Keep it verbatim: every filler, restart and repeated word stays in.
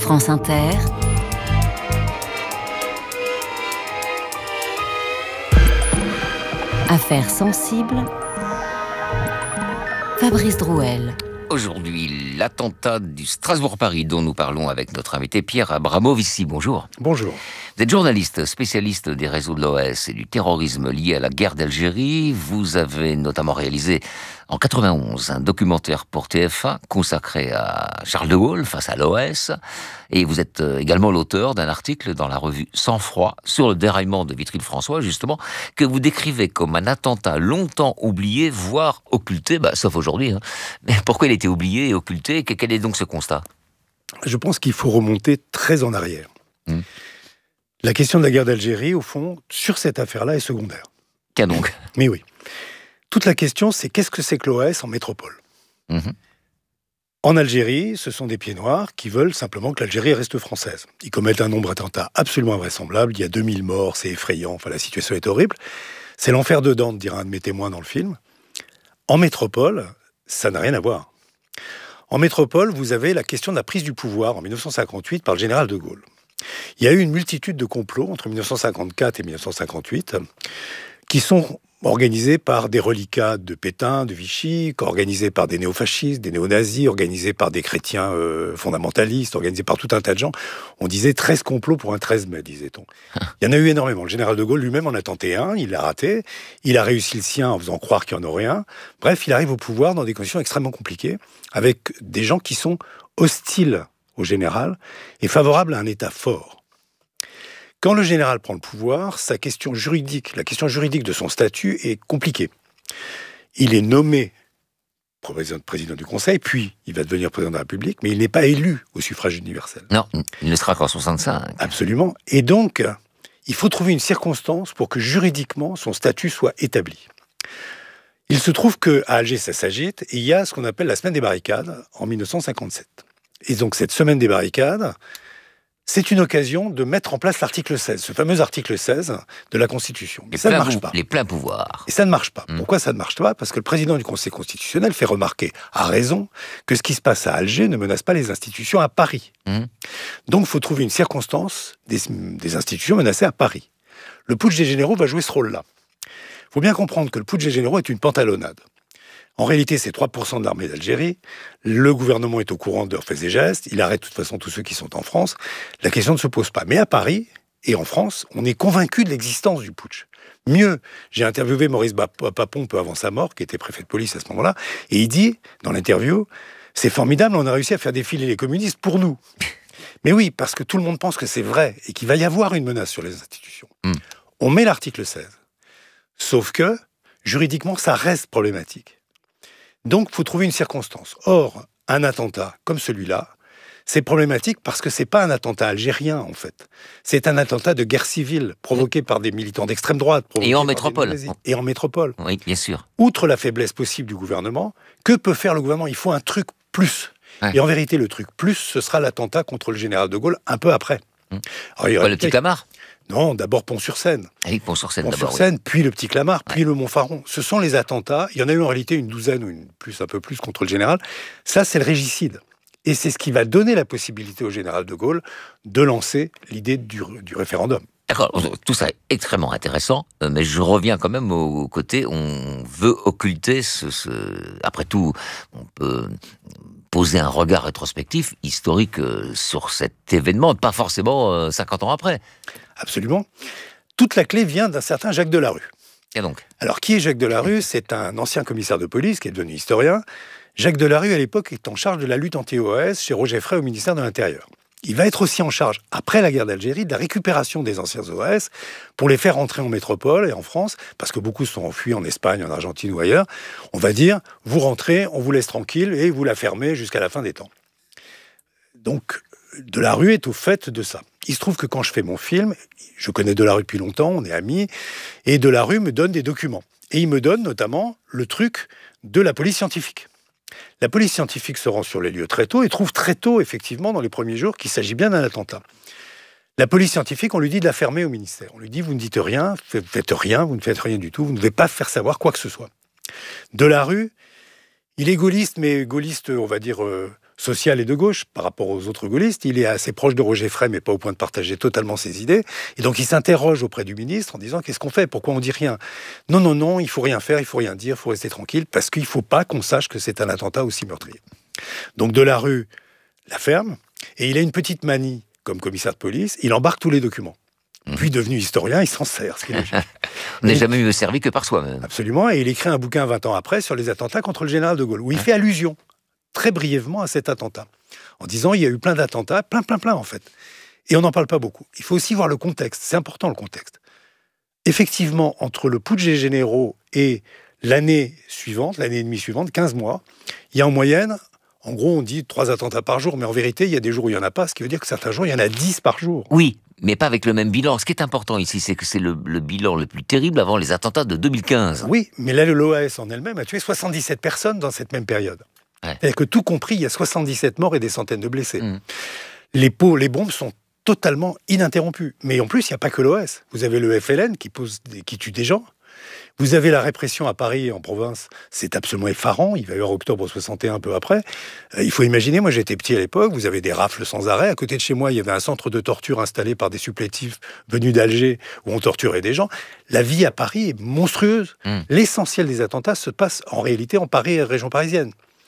France Inter, Affaires sensibles, Fabrice Drouel. Aujourd'hui, l'attentat du Strasbourg-Paris dont nous parlons avec notre invité Pierre Abramovici. Bonjour. Bonjour. Vous êtes journaliste, spécialiste des réseaux de l'O S et du terrorisme lié à la guerre d'Algérie. Vous avez notamment réalisé en quatre-vingt-onze un documentaire pour T F un consacré à Charles de Gaulle face à l'O S. Et vous êtes également l'auteur d'un article dans la revue Sang Froid sur le déraillement de Vitry-le-François, justement, que vous décrivez comme un attentat longtemps oublié, voire occulté, bah, sauf aujourd'hui. Hein. Mais pourquoi il était oublié et occulté ? Quel est donc ce constat ? Je pense qu'il faut remonter très en arrière. Mmh. La question de la guerre d'Algérie, au fond, sur cette affaire-là, est secondaire. Qu'à donc ? Mais oui. Toute la question, c'est qu'est-ce que c'est que l'O S en métropole ? mmh. En Algérie, ce sont des pieds noirs qui veulent simplement que l'Algérie reste française. Ils commettent un nombre d'attentats absolument invraisemblable. Il y a deux mille morts, c'est effrayant. Enfin, la situation est horrible. C'est l'enfer de Dante, dira un de mes témoins dans le film. En métropole, ça n'a rien à voir. En métropole, vous avez la question de la prise du pouvoir en dix-neuf cent cinquante-huit par le général de Gaulle. Il y a eu une multitude de complots entre dix-neuf cent cinquante-quatre et dix-neuf cent cinquante-huit qui sont organisés par des reliquats de Pétain, de Vichy, organisés par des néofascistes, des néo-nazis, organisés par des chrétiens euh, fondamentalistes, organisés par tout un tas de gens. On disait treize complots pour un treize mai, disait-on. Il y en a eu énormément. Le général de Gaulle lui-même en a tenté un, il l'a raté. Il a réussi le sien en faisant croire qu'il y en aurait un. Bref, il arrive au pouvoir dans des conditions extrêmement compliquées, avec des gens qui sont hostiles au général et favorables à un État fort. Quand le général prend le pouvoir, sa question juridique, la question juridique de son statut est compliquée. Il est nommé président du Conseil, puis il va devenir président de la République, mais il n'est pas élu au suffrage universel. Non, il ne sera qu'en soixante-cinq. Absolument. Et donc, il faut trouver une circonstance pour que juridiquement son statut soit établi. Il se trouve qu'à Alger, ça s'agite, et il y a ce qu'on appelle la semaine des barricades en dix-neuf cent cinquante-sept. Et donc, cette semaine des barricades, c'est une occasion de mettre en place l'article seize, ce fameux article seize de la Constitution. Mais ça ne marche pou- pas. Les pleins pouvoirs. Et ça ne marche pas. Mmh. Pourquoi ça ne marche pas ? Parce que le président du Conseil constitutionnel fait remarquer, à raison, que ce qui se passe à Alger ne menace pas les institutions à Paris. Mmh. Donc, il faut trouver une circonstance des, des institutions menacées à Paris. Le putsch des généraux va jouer ce rôle-là. Il faut bien comprendre que le putsch des généraux est une pantalonnade. En réalité, c'est trois pour cent de l'armée d'Algérie. Le gouvernement est au courant de leurs faits et gestes. Il arrête de toute façon tous ceux qui sont en France. La question ne se pose pas. Mais à Paris et en France, on est convaincu de l'existence du putsch. Mieux, j'ai interviewé Maurice Papon peu avant sa mort, qui était préfet de police à ce moment-là, et il dit, dans l'interview, « C'est formidable, on a réussi à faire défiler les communistes pour nous. » Mais oui, parce que tout le monde pense que c'est vrai et qu'il va y avoir une menace sur les institutions. Mm. On met l'article seize. Sauf que, juridiquement, ça reste problématique. Donc, il faut trouver une circonstance. Or, un attentat comme celui-là, c'est problématique parce que c'est pas un attentat algérien, en fait. C'est un attentat de guerre civile provoqué par des militants d'extrême droite. Et en métropole. Et en métropole. Oui, bien sûr. Outre la faiblesse possible du gouvernement, que peut faire le gouvernement ? Il faut un truc plus. Ouais. Et en vérité, le truc plus, ce sera l'attentat contre le général de Gaulle un peu après. Hum. Alors, le petit Clamart ? Non, d'abord Pont-sur-Seine. Ah oui, Pont-sur-Seine Pont d'abord. sur Seine, oui. puis le petit Clamart, puis ouais. le Montfaron. Ce sont les attentats. Il y en a eu en réalité une douzaine ou une plus, un peu plus contre le général. Ça, c'est le régicide. Et c'est ce qui va donner la possibilité au général de Gaulle de lancer l'idée du, du référendum. D'accord, tout ça est extrêmement intéressant, mais je reviens quand même au côté, on veut occulter ce... ce... Après tout, on peut poser un regard rétrospectif, historique, sur cet événement, pas forcément cinquante ans après. Absolument. Toute la clé vient d'un certain Jacques Delarue. Et donc ? Alors, qui est Jacques Delarue ? C'est un ancien commissaire de police qui est devenu historien. Jacques Delarue, à l'époque, est en charge de la lutte anti-O S chez Roger Frey au ministère de l'Intérieur. Il va être aussi en charge, après la guerre d'Algérie, de la récupération des anciens O S pour les faire rentrer en métropole et en France, parce que beaucoup se sont enfuis en Espagne, en Argentine ou ailleurs. On va dire, vous rentrez, on vous laisse tranquille et vous la fermez jusqu'à la fin des temps. Donc, Delarue est au fait de ça. Il se trouve que quand je fais mon film, je connais Delarue depuis longtemps, on est amis, et Delarue me donne des documents. Et il me donne notamment le truc de la police scientifique. La police scientifique se rend sur les lieux très tôt et trouve très tôt, effectivement, dans les premiers jours, qu'il s'agit bien d'un attentat. La police scientifique, on lui dit de la fermer au ministère. On lui dit, vous ne dites rien, vous ne faites rien, vous ne faites rien du tout, vous ne devez pas faire savoir quoi que ce soit. Delarue, il est gaulliste, mais gaulliste, on va dire, euh, social et de gauche par rapport aux autres gaullistes. Il est assez proche de Roger Frey, mais pas au point de partager totalement ses idées. Et donc, il s'interroge auprès du ministre en disant « Qu'est-ce qu'on fait ? Pourquoi on dit rien ?» Non, non, non, il faut rien faire, il faut rien dire, il faut rester tranquille, parce qu'il ne faut pas qu'on sache que c'est un attentat aussi meurtrier. Donc, Delarue la ferme, et il a une petite manie comme commissaire de police, il embarque tous les documents. Mmh. Puis, devenu historien, il s'en sert, ce qui est logique. On n'est jamais mieux servi que par soi-même. Absolument, et il écrit un bouquin vingt ans après sur les attentats contre le général de Gaulle, où il fait allusion, très brièvement, à cet attentat, en disant il y a eu plein d'attentats, plein, plein, plein, en fait. Et on n'en parle pas beaucoup. Il faut aussi voir le contexte, c'est important le contexte. Effectivement, entre le putsch des généraux et l'année suivante, l'année et demie suivante, quinze mois, il y a en moyenne, en gros, on dit trois attentats par jour, mais en vérité, il y a des jours où il n'y en a pas, ce qui veut dire que certains jours, il y en a dix par jour. Oui, mais pas avec le même bilan. Ce qui est important ici, c'est que c'est le, le bilan le plus terrible avant les attentats de deux mille quinze. Oui, mais là, l'O A S en elle-même a tué soixante-dix-sept personnes dans cette même période. Ouais. C'est-à-dire que tout compris, il y a soixante-dix-sept morts et des centaines de blessés. Mmh. Les pots, les bombes sont totalement ininterrompues. Mais en plus, il n'y a pas que l'O A S. Vous avez le F L N qui, pose des, qui tue des gens. Vous avez la répression à Paris et en province, c'est absolument effarant. Il va y avoir octobre soixante et un, un peu après. Euh, il faut imaginer, moi j'étais petit à l'époque, vous avez des rafles sans arrêt. À côté de chez moi, il y avait un centre de torture installé par des supplétifs venus d'Alger où on torturait des gens. La vie à Paris est monstrueuse. Mmh. L'essentiel des attentats se passe en réalité en Paris et région parisienne.